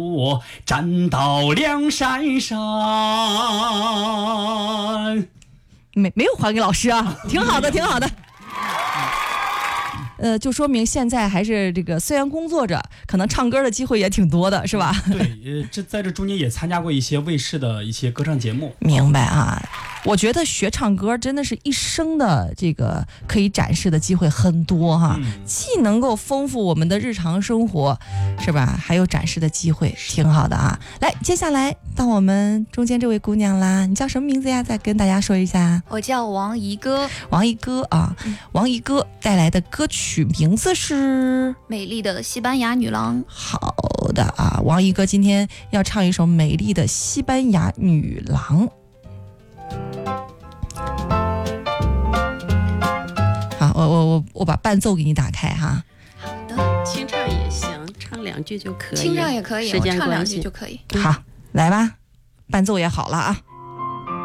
我站到梁山上。 没有还给老师啊，挺好的，挺好的。就说明现在还是这个，虽然工作着，可能唱歌的机会也挺多的，是吧？ 对，在这中间也参加过一些卫视的一些歌唱节目。 明白啊，我觉得学唱歌真的是一生的这个可以展示的机会很多哈，既能够丰富我们的日常生活，是吧？还有展示的机会，挺好的啊。来，接下来到我们中间这位姑娘啦，你叫什么名字呀？再跟大家说一下。 我叫王怡歌。 王怡歌啊，王怡歌带来的歌曲名字是《 美丽的西班牙女郎》。 好的啊，王怡歌今天要唱一首《美丽的西班牙女郎》。好，我把伴奏给你打开哈。 好的，清唱也行，唱2句就可以。 清唱也可以， 时间唱2 关系句就可以。 好，来吧，伴奏也好了啊。